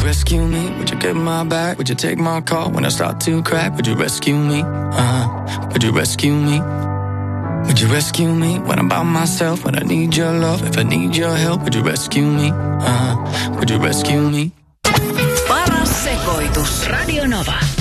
Rescue me, would you get my back? Would you take my call when I start to crack? Would you rescue me? Would you rescue me? Would you rescue me when I'm by myself? When I need your love, if I need your help? Would you rescue me? Would you rescue me? Paras sekoitus. Radio Nova.